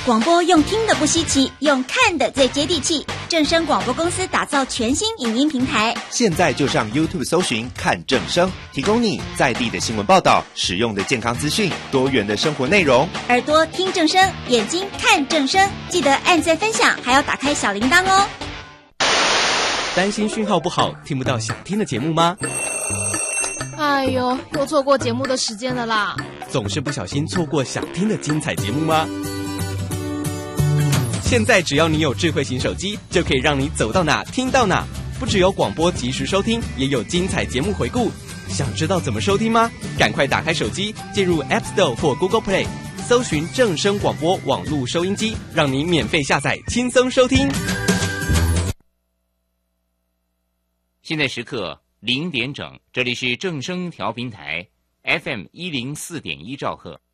广播用听的不稀奇，用看的最接地气。正声广播公司打造全新影音平台， 现在就上 YouTube 搜寻看正声，提供你在地的新闻报道、实用的健康资讯、多元的生活内容。 耳朵听正声，眼睛看正声，记得按赞分享，还要打开小铃铛哦。 担心讯号不好，听不到想听的节目吗？ 哎呦，又错过节目的时间了啦！ 总是不小心错过想听的精彩节目吗？现在只要你有智慧型手机，就可以让你走到哪听到哪。不只有广播及时收听，也有精彩节目回顾。想知道怎么收听吗？赶快打开手机，进入 App Store 或 Google Play， 搜寻正声广播网络收音机，让你免费下载，轻松收听。 现在时刻0点整，这里是正声调频台 FM104.1兆赫。